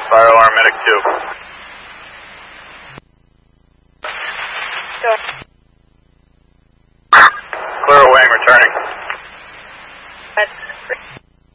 Fire alarm medic 2. Sure. Clear Wang returning. But